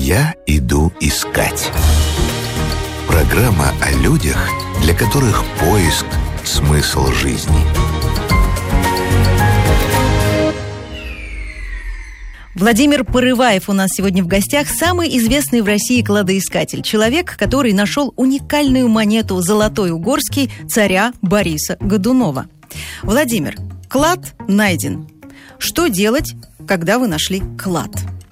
«Я иду искать». Программа о людях, для которых поиск – смысл жизни. Владимир Порываев у нас сегодня в гостях, самый известный в России кладоискатель. Человек, который нашел уникальную монету «Золотой Угорский» царя Бориса Годунова. Владимир, клад найден. Что делать, когда вы нашли клад?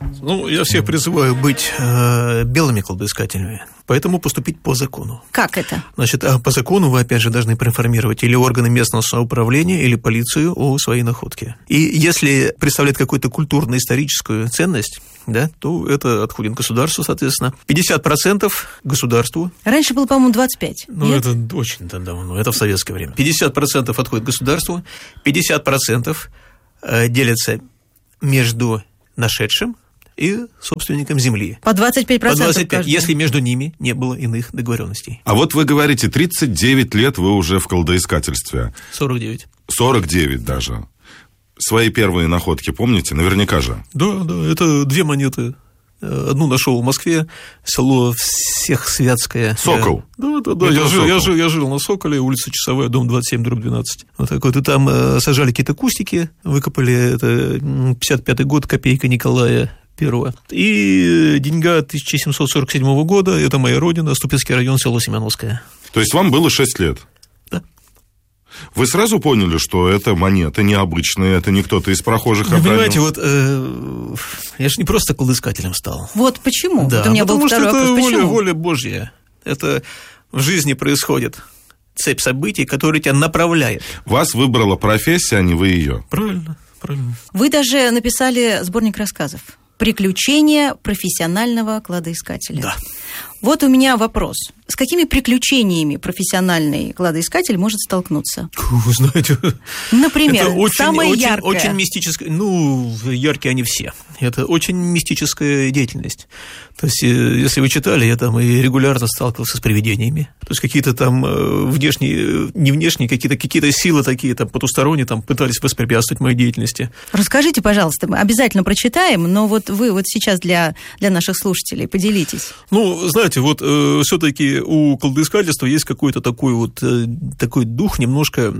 Я всех призываю быть белыми кладоискателями, поэтому поступить по закону. Как это? Значит, по закону вы, опять же, должны проинформировать или органы местного самоуправления, или полицию о своей находке. И если представляет какую-то культурно-историческую ценность, да, то это отходит государству, соответственно. 50% государству. Раньше было, по-моему, 25%. Это очень давно, это в советское время. 50% отходит государству, 50% делятся между нашедшим и собственником земли. По 25%. По 25%, если между ними не было иных договоренностей. А вот вы говорите, 39 лет вы уже в кладоискательстве. 49. 49 даже. Свои первые находки помните? Наверняка же. Да, это 2 монеты. Одну нашел в Москве, село Всехсвятское. Сокол. Да. Я жил на Соколе, улица Часовая, дом 27/12. Вот так вот. И там сажали какие-то кустики, выкопали, это 55-й год, копейка Николая I. И деньга 1747 года, это моя родина, Ступинский район, село Семеновское. То есть вам было 6 лет? Да. Вы сразу поняли, что это монеты необычные, это не кто-то из прохожих Вы обронил? понимаете, я же не просто кладоискателем стал. Вот почему? Да, у меня был второй вопрос. Потому что это почему? воля Божья. Это в жизни происходит цепь событий, которая тебя направляет. Вас выбрала профессия, а не вы ее. Правильно. Вы даже написали сборник рассказов «Приключения профессионального кладоискателя». Да. Вот у меня вопрос. С какими приключениями профессиональный кладоискатель может столкнуться? Вы знаете, Например, это самое яркое. очень мистическое. Яркие они все. Это очень мистическая деятельность. То есть, если вы читали, я там и регулярно сталкивался с привидениями. То есть, какие-то там не внешние, какие-то силы такие там потусторонние там пытались воспрепятствовать моей деятельности. Расскажите, пожалуйста, мы обязательно прочитаем, но вот вы сейчас для наших слушателей поделитесь. Знаете, все-таки у кладоискательства есть какой-то такой дух, немножко,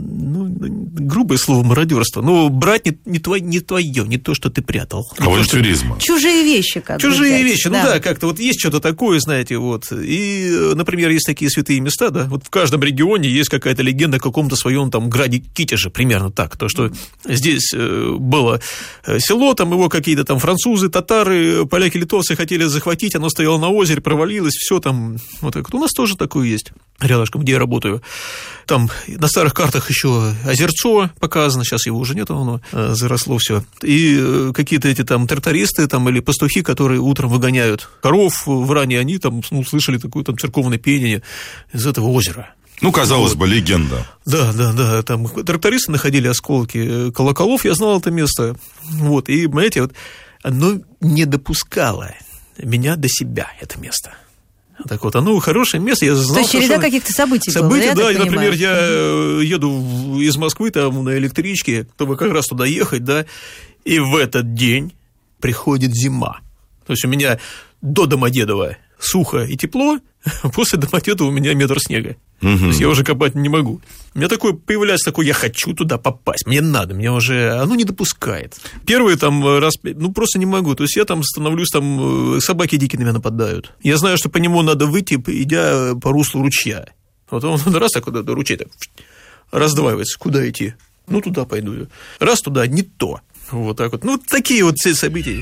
грубое слово, мародерство. Но брать не твое, не то, что ты прятал. Авантюризма. Чужие вещи, Чужие вещи, как-то есть что-то такое, знаете, И, например, есть такие святые места, да, в каждом регионе есть какая-то легенда о каком-то своем там граде Китеже, примерно так. То, что здесь было село, там его какие-то там французы, татары, поляки, литовцы хотели захватить, оно стояло на озере, провалилось, все там, вот так. У нас тоже такое есть, рядышком, где я работаю. Там на старых картах еще озерцо показано, сейчас его уже нет, оно заросло все. И какие-то эти там трактористы там, или пастухи, которые утром выгоняют коров в ране, они там слышали такое там церковное пение из этого озера. Казалось бы, легенда. Да, там трактористы находили осколки колоколов, я знал это место. И, понимаете, оно не допускало меня до себя, это место. Так вот, оно хорошее место, я знал. То есть череда каких-то событий была, да, и, например, я еду из Москвы там на электричке, чтобы как раз туда ехать, да, и в этот день приходит зима. То есть у меня до Домодедова сухо и тепло, после Домодедова у меня метр снега. То есть я уже копать не могу. У меня появляется я хочу туда попасть, мне надо, мне уже, оно не допускает. Первый там раз, просто не могу. То есть я там становлюсь, собаки дикие на меня нападают. Я знаю, что по нему надо выйти, идя по руслу ручья. Он раз так куда-то ручей так раздваивается, куда идти? Туда пойду. Раз туда, не то. Вот так вот. Такие все события.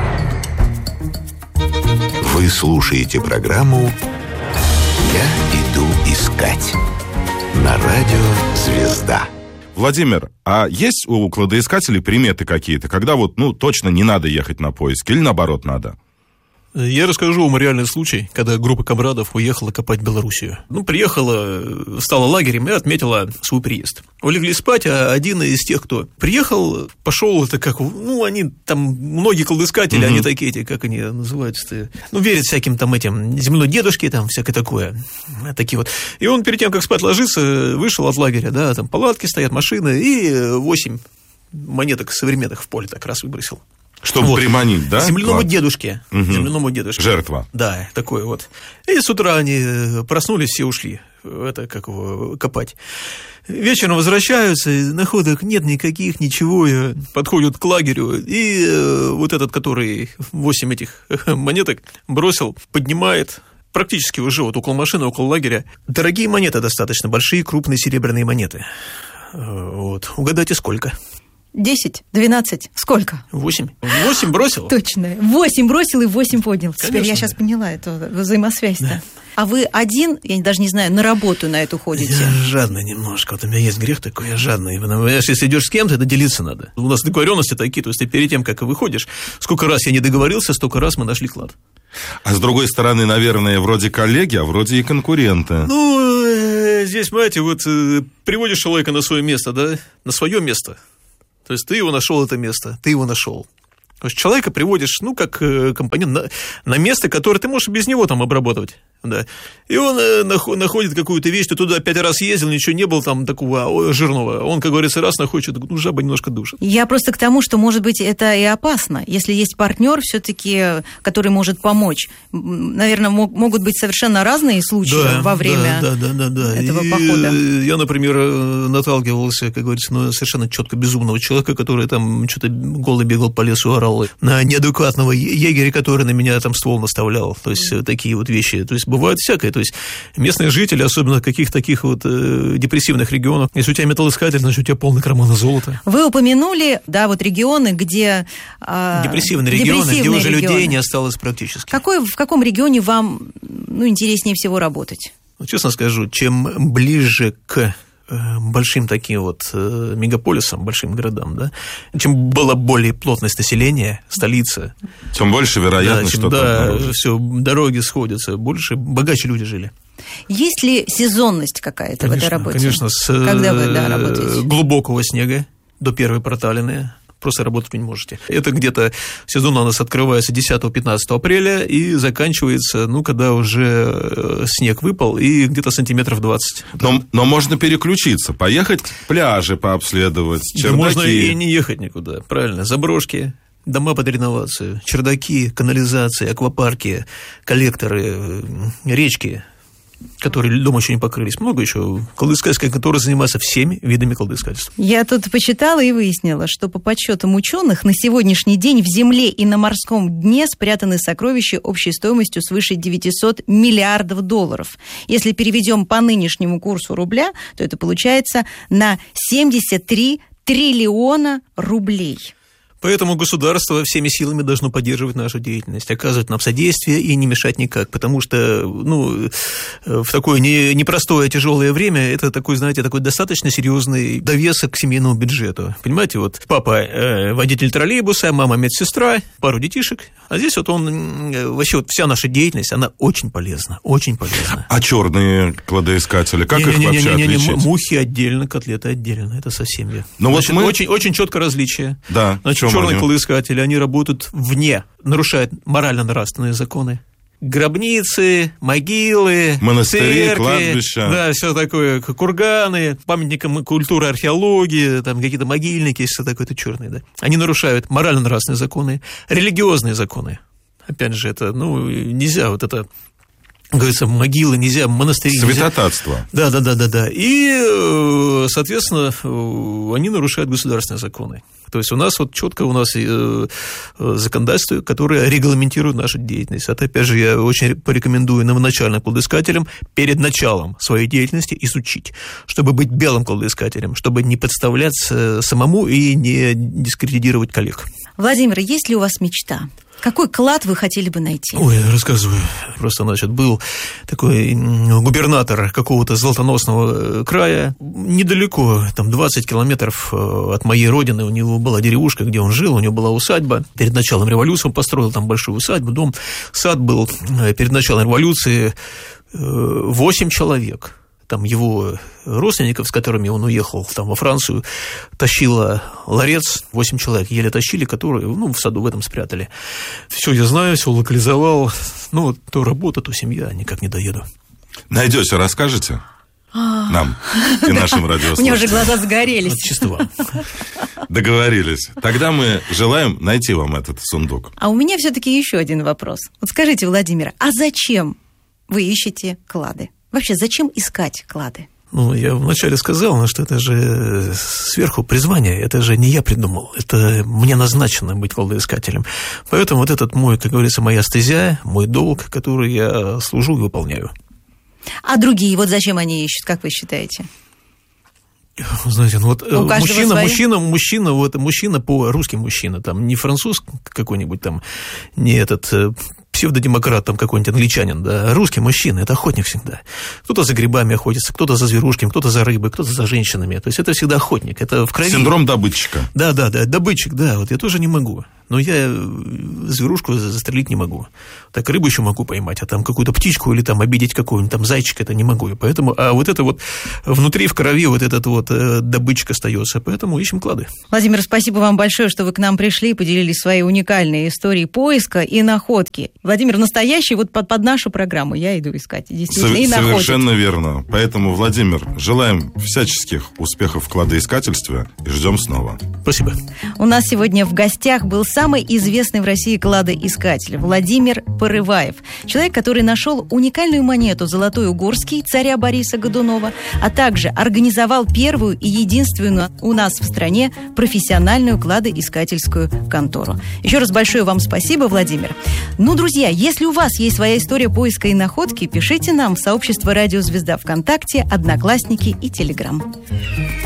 Вы слушаете программу «Я иду искать» на радио «Звезда». Владимир, а есть у кладоискателей приметы какие-то, когда точно не надо ехать на поиск, или наоборот надо? Я расскажу вам реальный случай, когда группа комрадов уехала копать Белоруссию. Приехала, стала лагерем и отметила свой приезд. Улегли спать, а один из тех, кто приехал, пошел, это как, они там, многие кладоискатели, они такие, как они называются-то, верят всяким там этим земной дедушке, там всякое такое, такие вот. И он перед тем, как спать ложиться, вышел от лагеря, да, там палатки стоят, машины, и 8 монеток современных в поле так раз выбросил. Чтобы приманить, да? Земляному дедушке. Угу. Земляному дедушке. Жертва. Да, такой вот. И с утра они проснулись и ушли. Это как его копать. Вечером возвращаются, находок нет никаких, ничего. Подходят к лагерю, и вот этот, который 8 этих монеток бросил, поднимает. Практически уже вот около машины, около лагеря. Дорогие монеты достаточно, большие, крупные серебряные монеты. Вот. Угадайте, сколько? 10, 12, сколько? 8. 8 бросил? Точно. 8 бросил и 8 поднял. Конечно, теперь я сейчас поняла эту взаимосвязь-то. Да. А вы один, я даже не знаю, на работу на эту ходите? Я жадный немножко. Вот у меня есть грех такой, я жадный. Понимаешь, если идешь с кем-то, это делиться надо. У нас договоренности такие, то есть ты перед тем, как выходишь, сколько раз я не договорился, столько раз мы нашли клад. А с другой стороны, наверное, вроде коллеги, а вроде и конкуренты. Ну, здесь, понимаете, вот приводишь человека на свое место, да, на свое место. То есть ты его нашел, это место, ты его нашел. То есть человека приводишь, ну, как компонент на место, которое ты можешь без него там обработать. Да. И он находит какую-то вещь, ты туда 5 раз ездил, ничего не было там такого жирного. Он, как говорится, раз находит, ну, жаба немножко душит. Я просто к тому, что, может быть, это и опасно. Если есть партнер все-таки, который может помочь. Наверное, могут быть совершенно разные случаи во время этого похода. Я, например, наталкивался, как говорится, на совершенно четко безумного человека, который там что-то голый бегал по лесу, орал, на неадекватного егеря, который на меня там ствол наставлял. То есть такие вот вещи. То есть бывает всякое. То есть местные жители, особенно в каких-то таких вот депрессивных регионах, если у тебя металлоискатель, значит, у тебя полный карман золота. Вы упомянули, да, вот регионы, где... Депрессивные регионы, где уже людей не осталось практически. В каком регионе вам, интереснее всего работать? Честно скажу, чем ближе к большим таким вот мегаполисам, большим городам, да, чем была более плотность населения, столица, тем больше вероятность, что да, все, дороги сходятся, больше, богаче люди жили. Есть ли сезонность какая-то, конечно, в этой работе? Конечно, с когда вы, работаете? Глубокого снега до первой проталины. Просто работать вы не можете. Это где-то сезон у нас открывается 10-15 апреля и заканчивается, когда уже снег выпал, и где-то сантиметров 20. Но можно переключиться, поехать пляжи пообследовать, чердаки. Можно и не ехать никуда, правильно. Заброшки, дома под реновацию, чердаки, канализации, аквапарки, коллекторы, речки, которые дома еще не покрылись. Много еще кладоискательских, которые занимаются всеми видами кладоискательства. Я тут почитала и выяснила, что по подсчетам ученых на сегодняшний день в земле и на морском дне спрятаны сокровища общей стоимостью свыше 900 миллиардов долларов. Если переведем по нынешнему курсу рубля, то это получается на 73 триллиона рублей. Поэтому государство всеми силами должно поддерживать нашу деятельность, оказывать нам содействие и не мешать никак, потому что, в такое непростое, тяжелое время это такой, знаете, такой достаточно серьезный довесок к семейному бюджету. Понимаете, вот папа водитель троллейбуса, мама медсестра, пару детишек, а здесь вот он, вообще вот вся наша деятельность, она очень полезна, очень полезна. А черные кладоискатели, как их вообще отличить? Мухи отдельно, котлеты отдельно, это совсем я. Значит, очень четко различие. Да. Значит, черные кладоискатели, они работают вне, нарушают морально-нравственные законы. Гробницы, могилы, монастыри, церкви, кладбища. Да, все такое, курганы, памятникам культуры, археологии, там какие-то могильники, все такое, это черные, да. Они нарушают морально-нравственные законы, религиозные законы. Опять же, это, нельзя вот это... Говорится, могилы нельзя, монастыри нельзя. Святотатство. Да. И, соответственно, они нарушают государственные законы. То есть у нас вот четко законодательство, которое регламентирует нашу деятельность. Это, опять же, я очень порекомендую новоначальным кладоискателям перед началом своей деятельности изучить, чтобы быть белым кладоискателем, чтобы не подставляться самому и не дискредитировать коллег. Владимир, есть ли у вас мечта? Какой клад вы хотели бы найти? Ой, я рассказываю. Просто, был такой губернатор какого-то золотоносного края. Недалеко, 20 километров от моей родины, у него была деревушка, где он жил, у него была усадьба. Перед началом революции он построил там большую усадьбу, дом, сад был. Перед началом революции 8 человек. Там его родственников, с которыми он уехал во Францию, тащила ларец, 8 человек еле тащили, которые, в саду в этом спрятали. Все я знаю, все локализовал, то работа, то семья, никак не доеду. Найдете, расскажете? нам и нашим радиослушателям. У меня уже глаза загорелись. Чисто вам. Договорились. Тогда мы желаем найти вам этот сундук. А у меня все-таки еще один вопрос. Вот скажите, Владимир, а зачем вы ищете клады? Вообще, зачем искать клады? Ну, я вначале сказал, что это же сверху призвание, это же не я придумал, это мне назначено быть кладоискателем. Поэтому вот этот мой, как говорится, моя стезя, мой долг, который я служу и выполняю. А другие, вот зачем они ищут, как вы считаете? Знаете, ну вот мужчина по-русски мужчина, там не француз какой-нибудь там, не этот псевдодемократ, там какой-нибудь англичанин, да, русский мужчина, это охотник всегда. Кто-то за грибами охотится, кто-то за зверушками, кто-то за рыбой, кто-то за женщинами. То есть это всегда охотник, это в крови. Синдром добытчика. Да, добытчик, да, вот я тоже не могу. Но я зверушку застрелить не могу. Так рыбу еще могу поймать, а там какую-то птичку или там обидеть какого-нибудь там зайчика, это не могу. И поэтому, а вот это вот внутри в крови вот этот вот добытчик остается, поэтому ищем клады. Владимир, спасибо вам большое, что вы к нам пришли и поделились своей уникальной историей поиска и находки. Владимир, настоящий вот под нашу программу я иду искать, действительно, и находить. Совершенно верно. Поэтому, Владимир, желаем всяческих успехов в кладоискательстве и ждем снова. Спасибо. У нас сегодня в гостях был самый известный в России кладоискатель Владимир Порываев. Человек, который нашел уникальную монету «Золотой Угорский» царя Бориса Годунова, а также организовал первую и единственную у нас в стране профессиональную кладоискательскую контору. Еще раз большое вам спасибо, Владимир. Ну, друзья, если у вас есть своя история поиска и находки, пишите нам в сообщество «Радио Звезда» ВКонтакте, Одноклассники и Телеграм.